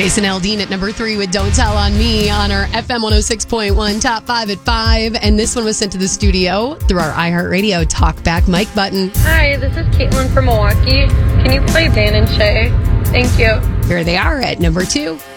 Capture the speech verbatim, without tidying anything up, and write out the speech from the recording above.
Jason Aldean at number three with Don't Tell on Me on our F M one oh six point one Top five at five. And this one was sent to the studio through our iHeartRadio Talkback mic button. Hi, this is Caitlin from Milwaukee. Can you play Dan and Shay? Thank you. Here they are at number two.